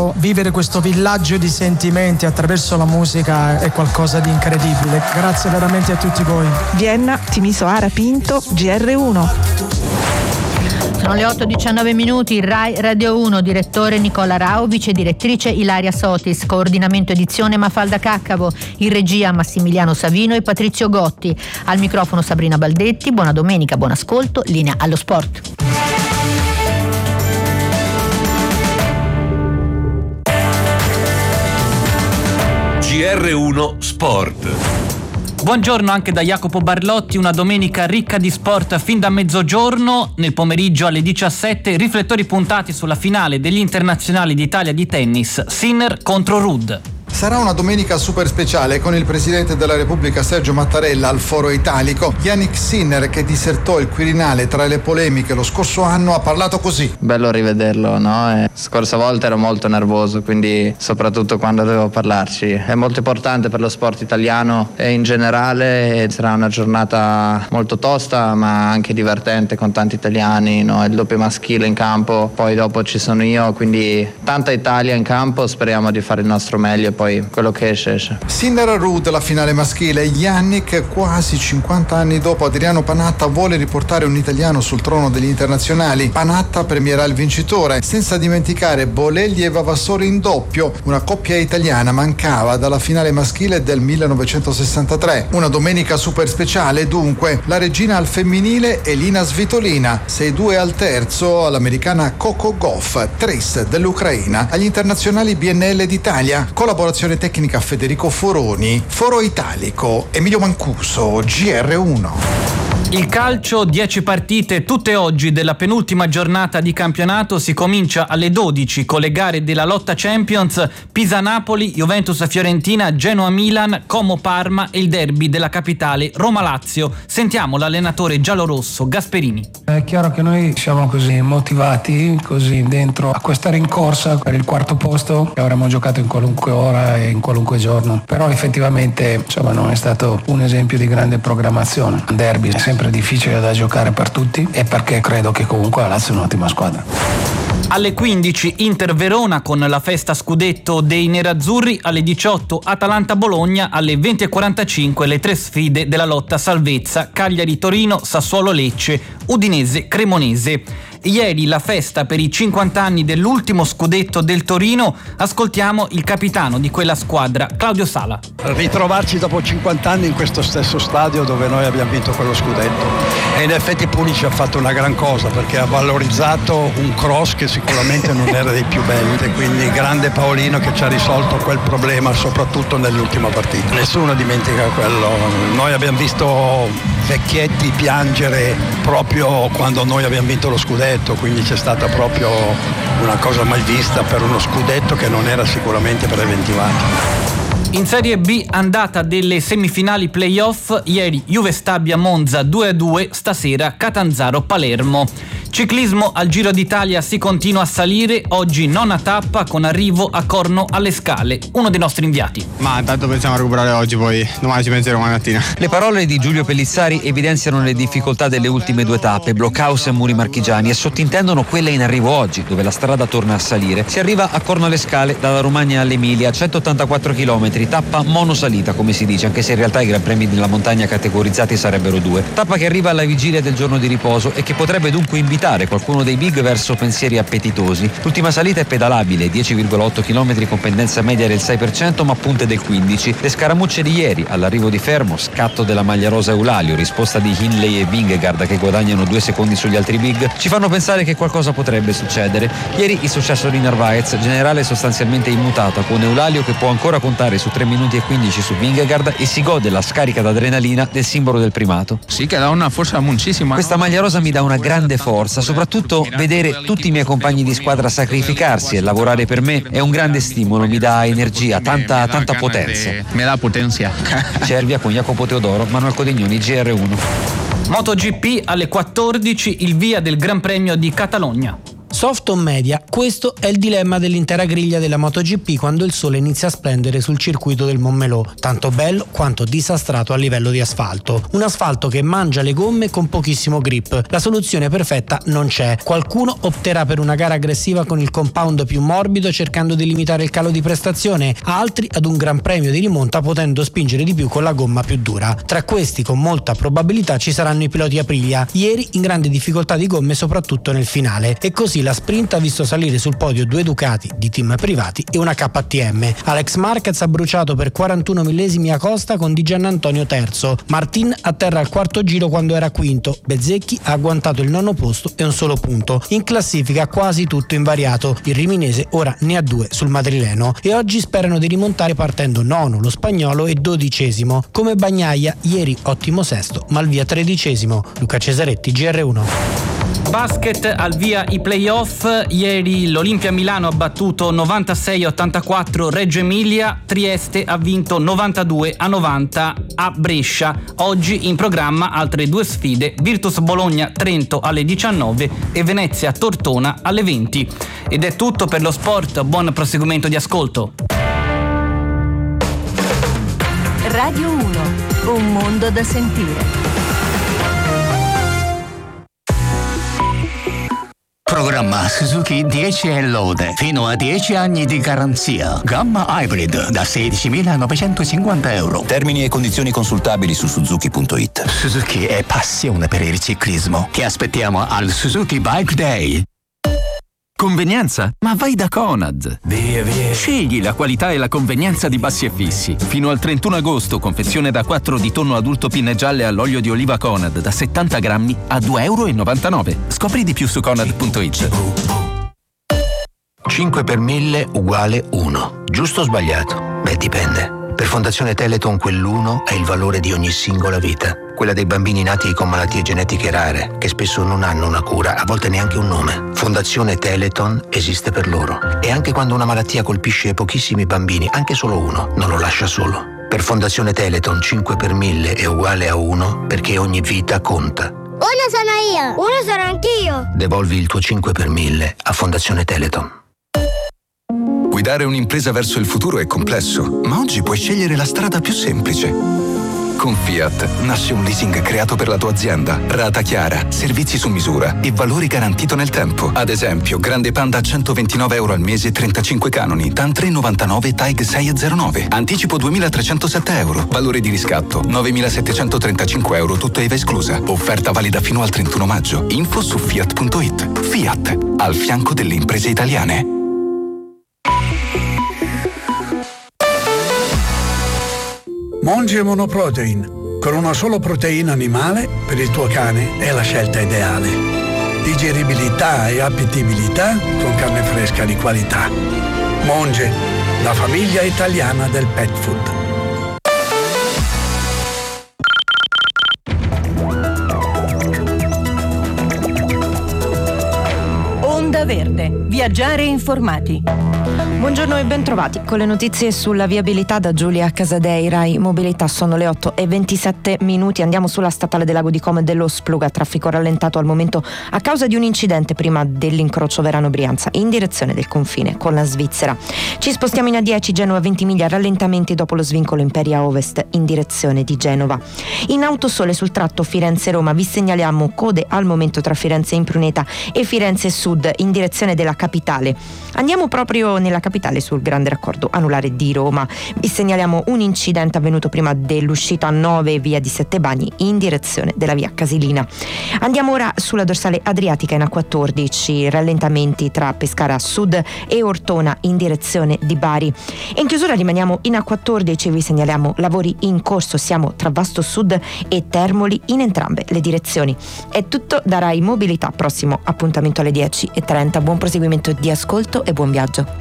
davvero vivere questo villaggio di sentimenti attraverso la musica è qualcosa di incredibile. Grazie veramente a tutti voi. Vienna, Timisoara Pinto, GR1. Sono le 8:19, Rai Radio 1, direttore Nicola Rao, vice direttrice Ilaria Sotis, coordinamento edizione Mafalda Caccavo, in regia Massimiliano Savino e Patrizio Gotti, al microfono Sabrina Baldetti. Buona domenica, buon ascolto, linea allo sport. GR1 Sport. Buongiorno anche da Jacopo Barlotti, una domenica ricca di sport fin da mezzogiorno. Nel pomeriggio alle 17 riflettori puntati sulla finale degli internazionali d'Italia di tennis, Sinner contro Ruud. Sarà una domenica super speciale con il Presidente della Repubblica Sergio Mattarella al Foro Italico. Jannik Sinner, che disertò il Quirinale tra le polemiche lo scorso anno, ha parlato così. Bello rivederlo, no? Scorsa volta ero molto nervoso, quindi soprattutto quando dovevo parlarci. È molto importante per lo sport italiano e in generale sarà una giornata molto tosta ma anche divertente con tanti italiani, no? Il doppio maschile in campo, poi dopo ci sono io, quindi tanta Italia in campo, speriamo di fare il nostro meglio e poi quello che esce. Sinner Ruud, la finale maschile. Jannik, quasi 50 anni dopo Adriano Panatta, vuole riportare un italiano sul trono degli internazionali. Panatta premierà il vincitore, senza dimenticare Bolelli e Vavassori in doppio. Una coppia italiana mancava dalla finale maschile del 1963. Una domenica super speciale dunque. La regina al femminile Elina Svitolina, 6-2 al terzo all'americana Coco Gauff, Tris dell'Ucraina. Agli internazionali BNL d'Italia, collaborazione tecnica Federico Foroni, Foro Italico, Emilio Mancuso, GR1. Il calcio, 10 partite tutte oggi della penultima giornata di campionato. Si comincia alle 12 con le gare della lotta Champions: Pisa-Napoli, Juventus-Fiorentina, Genoa-Milan, Como-Parma e il derby della capitale Roma-Lazio. Sentiamo l'allenatore giallorosso Gasperini. È chiaro che noi siamo così motivati, così dentro a questa rincorsa per il quarto posto che avremmo giocato in qualunque ora e in qualunque giorno, però effettivamente non è stato un esempio di grande programmazione. Il derby è sempre difficile da giocare per tutti e perché credo che comunque la Lazio è un'ottima squadra. Alle 15 Inter-Verona con la festa scudetto dei nerazzurri, alle 18 Atalanta-Bologna, alle 20:45 le tre sfide della lotta salvezza: Cagliari-Torino, Sassuolo-Lecce, Udinese-Cremonese. Ieri la festa per i 50 anni dell'ultimo scudetto del Torino. Ascoltiamo il capitano di quella squadra, Claudio Sala. Ritrovarci dopo 50 anni in questo stesso stadio dove noi abbiamo vinto quello scudetto, e in effetti Punic ha fatto una gran cosa perché ha valorizzato un cross che sicuramente non era dei più belli, e quindi grande Paolino che ci ha risolto quel problema soprattutto nell'ultima partita. Nessuno dimentica quello. Noi abbiamo visto vecchietti piangere proprio quando noi abbiamo vinto lo scudetto, quindi c'è stata proprio una cosa mai vista per uno scudetto che non era sicuramente preventivato. In Serie B, andata delle semifinali playoff, ieri Juve Stabia Monza 2-2, stasera Catanzaro Palermo. Ciclismo, al Giro d'Italia si continua a salire, oggi nona tappa con arrivo a Corno alle Scale. Uno dei nostri inviati. Ma intanto pensiamo a recuperare oggi, poi domani ci penseremo mattina. Le parole di Giulio Pellizzari evidenziano le difficoltà delle ultime due tappe, Blockhouse e Muri Marchigiani, e sottintendono quelle in arrivo oggi, dove la strada torna a salire. Si arriva a Corno alle Scale dalla Romagna all'Emilia, 184 km, tappa monosalita come si dice, anche se in realtà i Gran Premi della montagna categorizzati sarebbero due. Tappa che arriva alla vigilia del giorno di riposo e che potrebbe dunque invitare qualcuno dei big verso pensieri appetitosi. L'ultima salita è pedalabile, 10,8 km con pendenza media del 6% ma punte del 15%. Le scaramucce di ieri, all'arrivo di Fermo, scatto della maglia rosa Eulalio, risposta di Hindley e Vingegaard che guadagnano 2 secondi sugli altri big, ci fanno pensare che qualcosa potrebbe succedere. Ieri il successo di Narvaez, generale sostanzialmente immutata, con Eulalio che può ancora contare su 3 minuti e 15 su Vingegaard e si gode la scarica d'adrenalina del simbolo del primato. Sì, che dà una forza muchísima. Questa maglia rosa mi dà una grande forza, soprattutto vedere tutti i miei compagni di squadra sacrificarsi e lavorare per me è un grande stimolo, mi dà energia, tanta potenza. Mi dà potenza. Cervia con Jacopo Teodoro, Manuel Codignoni, GR1. MotoGP, alle 14 il via del Gran Premio di Catalogna. Soft o media, questo è il dilemma dell'intera griglia della MotoGP quando il sole inizia a splendere sul circuito del Montmelò, tanto bello quanto disastrato a livello di asfalto. Un asfalto che mangia le gomme con pochissimo grip. La soluzione perfetta non c'è. Qualcuno opterà per una gara aggressiva con il compound più morbido cercando di limitare il calo di prestazione, altri ad un gran premio di rimonta potendo spingere di più con la gomma più dura. Tra questi con molta probabilità ci saranno i piloti Aprilia, ieri in grande difficoltà di gomme soprattutto nel finale, e così la sprint ha visto salire sul podio 2 Ducati di team privati e una KTM. Alex Marquez ha bruciato per 41 millesimi a Costa con Di Giannantonio terzo. Martin atterra al quarto giro quando era quinto. Bezzecchi ha agguantato il 9° posto e un solo punto. In classifica quasi tutto invariato. Il riminese ora ne ha 2 sul madrileno e oggi sperano di rimontare partendo 9° lo spagnolo e 12°. Come Bagnaia, ieri ottimo sesto, ma al via 13°. Luca Cesaretti, GR1. Basket, al via i playoff. Ieri l'Olimpia Milano ha battuto 96-84 Reggio Emilia, Trieste ha vinto 92-90 a Brescia. Oggi in programma altre 2 sfide: Virtus Bologna Trento alle 19 e Venezia Tortona alle 20. Ed è tutto per lo sport, buon proseguimento di ascolto. Radio 1, un mondo da sentire. Programma Suzuki 10 e lode, fino a 10 anni di garanzia. Gamma Hybrid da 16.950 euro. Termini e condizioni consultabili su Suzuki.it. Suzuki è passione per il ciclismo. Ti aspettiamo al Suzuki Bike Day. Convenienza? Ma vai da Conad. Via. Scegli la qualità e la convenienza di Bassi e Fissi. Fino al 31 agosto, confezione da 4 di tonno adulto pinne gialle all'olio di oliva Conad da 70 grammi a €2,99. Scopri di più su Conad.it. 5 per 1000 uguale 1. Giusto o sbagliato? Beh, dipende. Per Fondazione Teleton quell'1 è il valore di ogni singola vita. Quella dei bambini nati con malattie genetiche rare, che spesso non hanno una cura, a volte neanche un nome. Fondazione Teleton esiste per loro. E anche quando una malattia colpisce pochissimi bambini, anche solo uno, non lo lascia solo. Per Fondazione Teleton 5 per 1000 è uguale a 1 perché ogni vita conta. 1 sono io, 1 sono anch'io. Devolvi il tuo 5 per 1000 a Fondazione Teleton. Guidare un'impresa verso il futuro è complesso, ma oggi puoi scegliere la strada più semplice. Con Fiat nasce un leasing creato per la tua azienda, rata chiara, servizi su misura e valori garantito nel tempo. Ad esempio, Grande Panda a €129 al mese, 35 canoni, TAN 399, TAG 609. Anticipo €2.307, valore di riscatto €9.735, tutto IVA esclusa. Offerta valida fino al 31 maggio. Info su Fiat.it. Fiat, al fianco delle imprese italiane. Monge Monoprotein, con una sola proteina animale per il tuo cane è la scelta ideale. Digeribilità e appetibilità con carne fresca di qualità. Monge, la famiglia italiana del pet food. Onda Verde, viaggiare informati. Buongiorno e bentrovati. Con le notizie sulla viabilità da Giulia Casadei, Rai Mobilità. Sono le 8:27. Andiamo sulla statale del Lago di Como e dello Spluga. Traffico rallentato al momento a causa di un incidente prima dell'incrocio Verano-Brianza in direzione del confine con la Svizzera. Ci spostiamo in A10 Genova Ventimiglia, rallentamenti dopo lo svincolo Imperia Ovest in direzione di Genova. In Autosole sul tratto Firenze-Roma vi segnaliamo code al momento tra Firenze Impruneta e Firenze Sud in direzione della capitale. Andiamo proprio nella capitale sul grande raccordo anulare di Roma. Vi segnaliamo un incidente avvenuto prima dell'uscita 9 via di Settebagni in direzione della via Casilina. Andiamo ora sulla dorsale adriatica in A14, rallentamenti tra Pescara Sud e Ortona in direzione di Bari. E in chiusura rimaniamo in A14, vi segnaliamo lavori in corso, siamo tra Vasto Sud e Termoli in entrambe le direzioni. È tutto da Rai Mobilità, prossimo appuntamento alle 10:30. Buon proseguimento di ascolto e buon viaggio.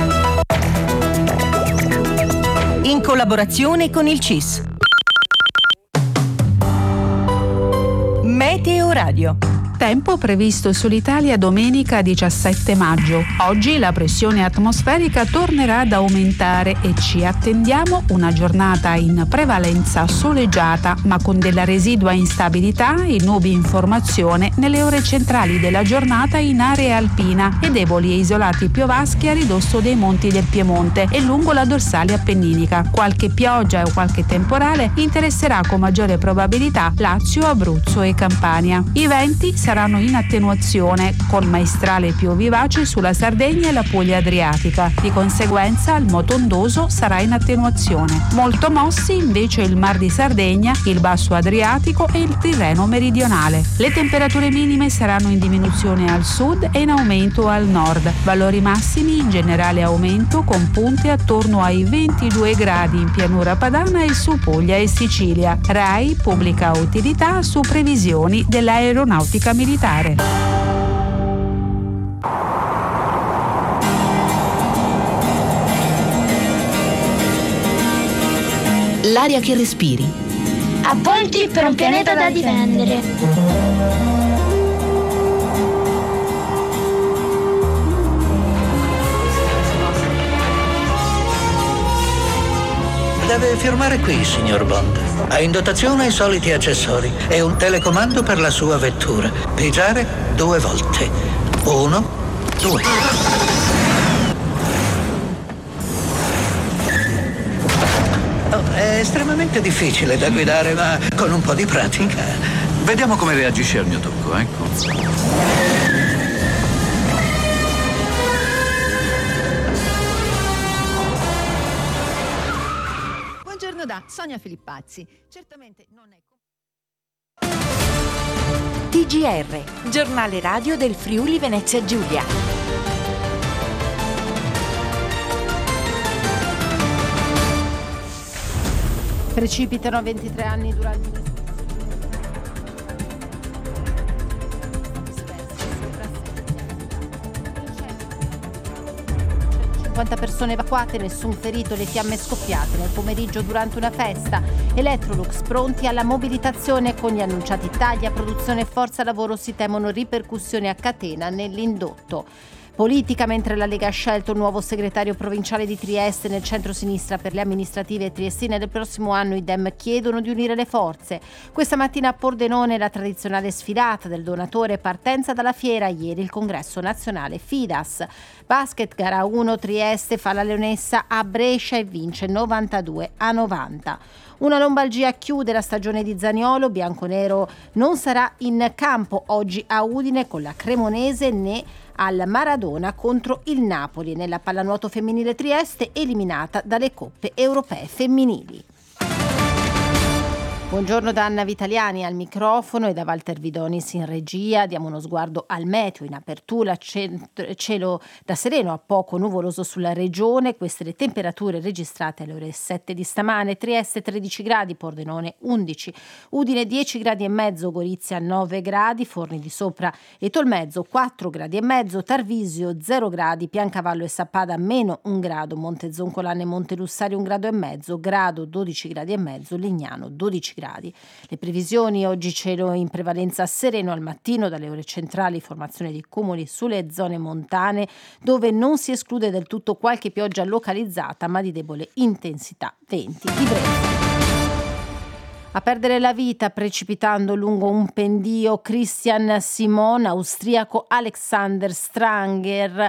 In collaborazione con il CIS. Meteo Radio. Tempo previsto sull'Italia domenica 17 maggio. Oggi la pressione atmosferica tornerà ad aumentare e ci attendiamo una giornata in prevalenza soleggiata, ma con della residua instabilità e nubi in formazione nelle ore centrali della giornata in area alpina e deboli e isolati piovaschi a ridosso dei monti del Piemonte e lungo la dorsale appenninica. Qualche pioggia o qualche temporale interesserà con maggiore probabilità Lazio, Abruzzo e Campania. I venti saranno in attenuazione, col maestrale più vivace sulla Sardegna e la Puglia adriatica. Di conseguenza il moto ondoso sarà in attenuazione. Molto mossi invece il Mar di Sardegna, il Basso Adriatico e il Tirreno meridionale. Le temperature minime saranno in diminuzione al sud e in aumento al nord. Valori massimi in generale aumento con punte attorno ai 22 gradi in pianura padana e su Puglia e Sicilia. RAI pubblica utilità su previsioni dell'aeronautica militare. L'aria che respiri. Appunti per un pianeta da difendere. Deve firmare qui, signor Bond. Ha in dotazione i soliti accessori e un telecomando per la sua vettura. Pigiare 2 volte. 1, 2. È estremamente difficile da guidare, ma con un po' di pratica. Vediamo come reagisce al mio tocco, ecco. Da Sonia Filippazzi. Certamente non è... TGR, giornale radio del Friuli Venezia Giulia. Precipitano 23 anni durante 50 persone evacuate, nessun ferito, le fiamme scoppiate nel pomeriggio durante una festa. Electrolux pronti alla mobilitazione con gli annunciati tagli a produzione e forza lavoro, si temono ripercussioni a catena nell'indotto. Politica, mentre la Lega ha scelto un nuovo segretario provinciale di Trieste nel centro-sinistra per le amministrative triestine del prossimo anno, i Dem chiedono di unire le forze. Questa mattina a Pordenone la tradizionale sfilata del donatore, partenza dalla fiera, ieri il congresso nazionale Fidas. Basket, gara 1, Trieste fa la leonessa a Brescia e vince 92-90. Una lombalgia chiude la stagione di Zaniolo, bianconero non sarà in campo oggi a Udine con la Cremonese né al Maradona contro il Napoli. Nella pallanuoto femminile Trieste eliminata dalle coppe europee femminili. Buongiorno da Anna Vitaliani al microfono e da Walter Vidonis in regia. Diamo uno sguardo al meteo. In apertura cielo da sereno a poco nuvoloso sulla regione. Queste le temperature registrate alle ore 7 di stamane. Trieste 13 gradi, Pordenone 11, Udine 10 gradi e mezzo, Gorizia 9 gradi, Forni di Sopra e Tolmezzo 4 gradi e mezzo, Tarvisio 0 gradi, Piancavallo e Sappada meno 1 grado, Montezoncolane e Montelussario 1 grado e mezzo, Grado 12 gradi e mezzo, Lignano 12 gradi. Le previsioni: oggi cielo in prevalenza sereno al mattino, dalle ore centrali formazione di cumuli sulle zone montane dove non si esclude del tutto qualche pioggia localizzata ma di debole intensità, venti di brezza. A perdere la vita precipitando lungo un pendio Christian Simon, austriaco Alexander Stanger,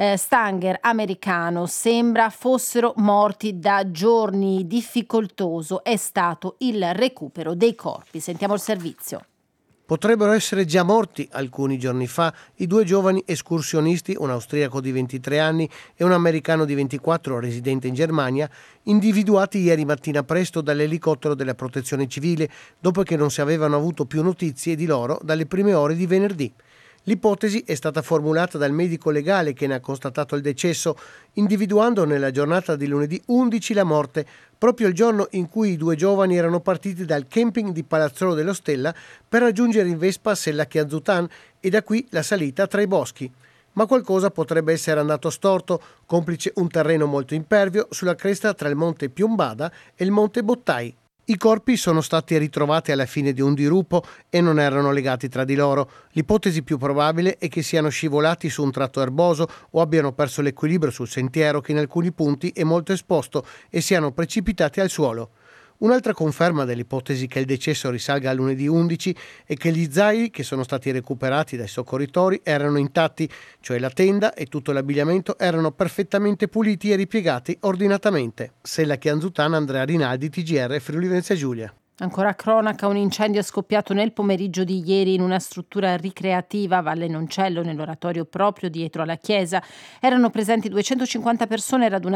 americano. Sembra fossero morti da giorni. Difficoltoso è stato il recupero dei corpi. Sentiamo il servizio. Potrebbero essere già morti alcuni giorni fa i 2 giovani escursionisti, un austriaco di 23 anni e un americano di 24 residente in Germania, individuati ieri mattina presto dall'elicottero della Protezione Civile, dopo che non si avevano avuto più notizie di loro dalle prime ore di venerdì. L'ipotesi è stata formulata dal medico legale che ne ha constatato il decesso, individuando nella giornata di lunedì 11 la morte, proprio il giorno in cui i 2 giovani erano partiti dal camping di Palazzolo dello Stella per raggiungere in Vespa Sellacchi-Azutan e da qui la salita tra i boschi. Ma qualcosa potrebbe essere andato storto, complice un terreno molto impervio sulla cresta tra il monte Piombada e il monte Bottai. I corpi sono stati ritrovati alla fine di un dirupo e non erano legati tra di loro. L'ipotesi più probabile è che siano scivolati su un tratto erboso o abbiano perso l'equilibrio sul sentiero, che in alcuni punti è molto esposto, e siano precipitati al suolo. Un'altra conferma dell'ipotesi che il decesso risalga a lunedì 11 è che gli zaini che sono stati recuperati dai soccorritori erano intatti, cioè la tenda e tutto l'abbigliamento erano perfettamente puliti e ripiegati ordinatamente. Sella Chianzutana, Andrea Rinaldi, TGR Friuli Venezia Giulia. Ancora cronaca, un incendio è scoppiato nel pomeriggio di ieri in una struttura ricreativa a Valle Noncello, nell'oratorio proprio dietro alla chiesa. Erano presenti 250 persone radunate